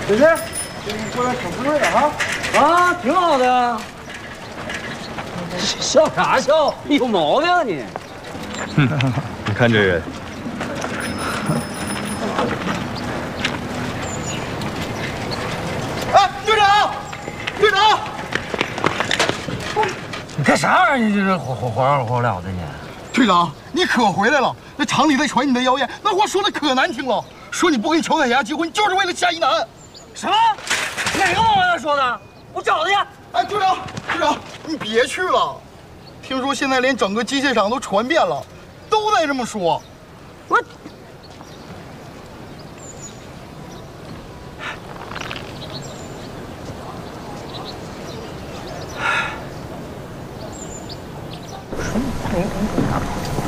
这是，给你过来小福瑞啊！ 啊，挺好的呀。笑啥笑？你有毛病啊你！ 哼，你看这人。 哎，队长，队长！ 你干啥玩意儿？你这是火燎的你！ 队长，你可回来了！那厂里在传你的谣言，那话说的可难听了，说你不跟乔彩霞结婚，就是为了夏一楠。 什么？哪个王八蛋说的？我找他去。 哎，队长，队长，你别去了。听说现在连整个机械厂都传遍了，都在这么说。